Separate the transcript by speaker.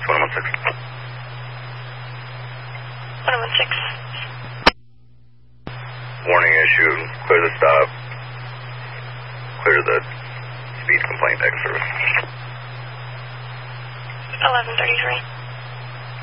Speaker 1: 2116.
Speaker 2: 2116.
Speaker 1: Warning issued. Clear the stop. Clear the speed complaint X service.
Speaker 2: 1133.